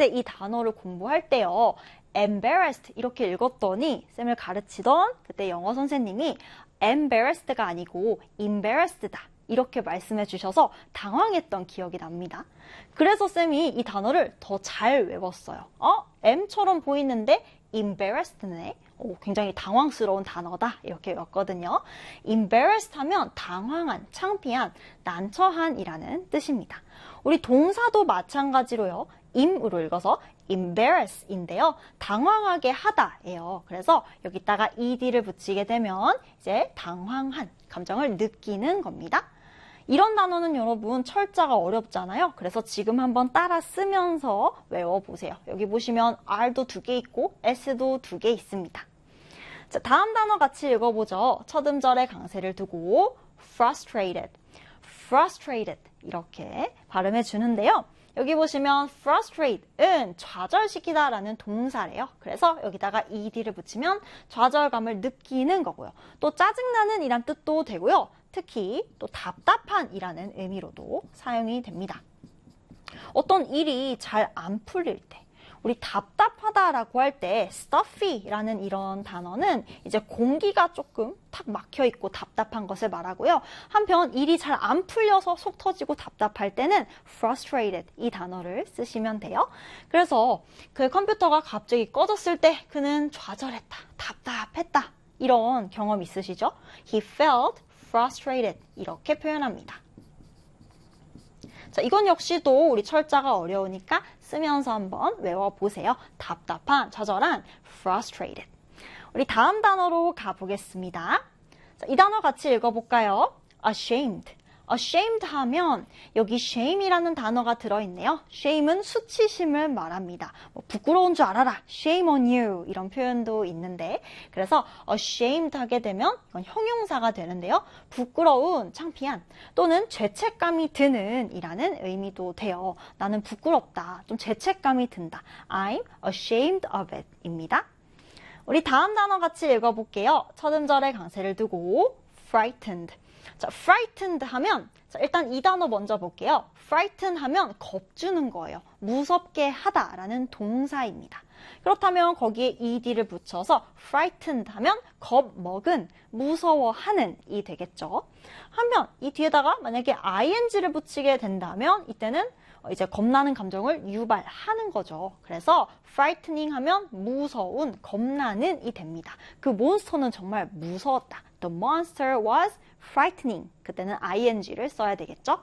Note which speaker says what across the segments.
Speaker 1: 그때 이 단어를 공부할 때요. embarrassed 이렇게 읽었더니 쌤을 가르치던 그때 영어 선생님이 embarrassed가 아니고 embarrassed다 이렇게 말씀해 주셔서 당황했던 기억이 납니다. 그래서 쌤이 이 단어를 더 잘 외웠어요. M처럼 보이는데 embarrassed네. 굉장히 당황스러운 단어다 이렇게 외웠거든요. embarrassed 하면 당황한, 창피한, 난처한이라는 뜻입니다. 우리 동사도 마찬가지로요. im으로 읽어서 embarrass인데요. 당황하게 하다예요. 그래서 여기다가 ed를 붙이게 되면 이제 당황한 감정을 느끼는 겁니다. 이런 단어는 여러분 철자가 어렵잖아요. 그래서 지금 한번 따라 쓰면서 외워보세요. 여기 보시면 R도 2개 있고 S도 2개 있습니다. 자, 다음 단어 같이 읽어보죠. 첫 음절에 강세를 두고 frustrated, frustrated 이렇게 발음해 주는데요. 여기 보시면 frustrate은 좌절시키다 라는 동사래요. 그래서 여기다가 ed를 붙이면 좌절감을 느끼는 거고요. 또 짜증나는 이란 뜻도 되고요. 특히 또 답답한 이라는 의미로도 사용이 됩니다. 어떤 일이 잘 안 풀릴 때 우리 답답하다라고 할 때 stuffy라는 이런 단어는 이제 공기가 조금 탁 막혀 있고 답답한 것을 말하고요. 한편 일이 잘 안 풀려서 속 터지고 답답할 때는 frustrated 이 단어를 쓰시면 돼요. 그래서 그 컴퓨터가 갑자기 꺼졌을 때 그는 좌절했다, 답답했다 이런 경험 있으시죠? He felt frustrated 이렇게 표현합니다. 자, 이건 역시도 우리 철자가 어려우니까 쓰면서 한번 외워보세요. 답답한, 좌절한, frustrated. 우리 다음 단어로 가보겠습니다. 자, 이 단어 같이 읽어볼까요? ashamed. ashamed 하면 여기 shame이라는 단어가 들어있네요. shame은 수치심을 말합니다. 부끄러운 줄 알아라. shame on you 이런 표현도 있는데 그래서 ashamed 하게 되면 이건 형용사가 되는데요. 부끄러운, 창피한 또는 죄책감이 드는 이라는 의미도 돼요. 나는 부끄럽다. 좀 죄책감이 든다. I'm ashamed of it 입니다. 우리 다음 단어 같이 읽어볼게요. 첫 음절에 강세를 두고 frightened. 자, frightened 하면 일단 이 단어 먼저 볼게요. frighten 하면 겁주는 거예요. 무섭게 하다라는 동사입니다. 그렇다면 거기에 ed를 붙여서 frightened 하면 겁먹은, 무서워하는 이 되겠죠. 한편 이 뒤에다가 만약에 ing를 붙이게 된다면 이때는 이제 겁나는 감정을 유발하는 거죠. 그래서 frightening 하면 무서운, 겁나는 이 됩니다. 그 몬스터는 정말 무서웠다. The monster was frightening. 그때는 ing를 써야 되겠죠?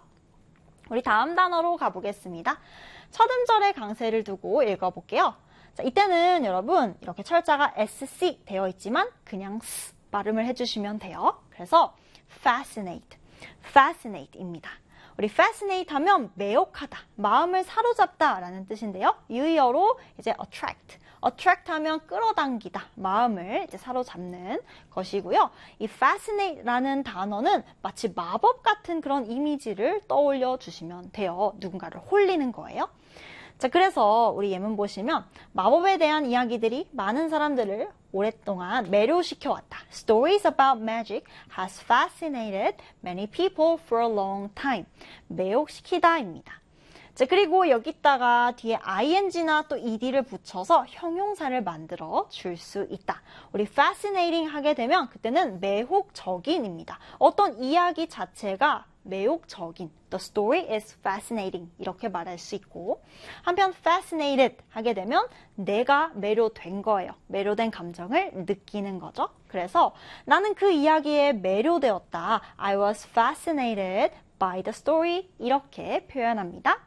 Speaker 1: 우리 다음 단어로 가보겠습니다. 첫 음절에 강세를 두고 읽어볼게요. 자, 이때는 여러분 이렇게 철자가 sc 되어 있지만 그냥 s 발음을 해주시면 돼요. 그래서 fascinate, fascinate입니다. 우리 fascinate 하면 매혹하다, 마음을 사로잡다 라는 뜻인데요. 유의어로 이제 attract, attract 하면 끌어당기다, 마음을 이제 사로잡는 것이고요. 이 fascinate 라는 단어는 마치 마법 같은 그런 이미지를 떠올려 주시면 돼요. 누군가를 홀리는 거예요. 자, 그래서 우리 예문 보시면 마법에 대한 이야기들이 많은 사람들을 오랫동안 매료시켜왔다. Stories about magic has fascinated many people for a long time. 매혹시키다입니다. 자, 그리고 여기다가 뒤에 ing나 또 ed를 붙여서 형용사를 만들어 줄 수 있다. 우리 fascinating 하게 되면 그때는 매혹적인입니다. 어떤 이야기 자체가 매혹적인, the story is fascinating 이렇게 말할 수 있고 한편 fascinated 하게 되면 내가 매료된 거예요. 매료된 감정을 느끼는 거죠. 그래서 나는 그 이야기에 매료되었다. I was fascinated by the story 이렇게 표현합니다.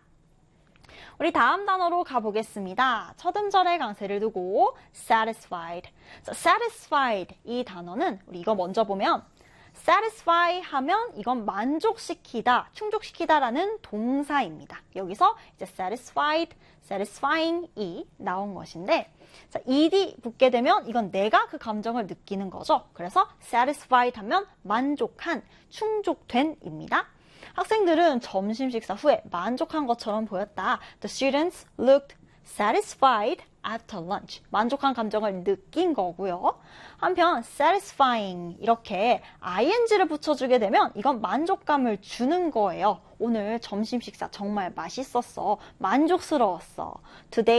Speaker 1: 우리 다음 단어로 가보겠습니다. 첫 음절에 강세를 두고 satisfied. satisfied 이 단어는 우리 이거 먼저 보면 satisfy 하면 이건 만족시키다, 충족시키다라는 동사입니다. 여기서 이제 satisfied, satisfying이 나온 것인데 자, ed 붙게 되면 이건 내가 그 감정을 느끼는 거죠. 그래서 satisfied 하면 만족한, 충족된입니다. 학생들은 점심 식사 후에 만족한 것처럼 보였다. The students looked satisfied after lunch. 만족한 감정을 느낀 거고요. 한편 satisfying 이렇게 ing를 붙여주게 되면 이건 만족감을 주는 거예요. 오늘 점심 식사 정말 맛있었어. 만족스러웠어. Today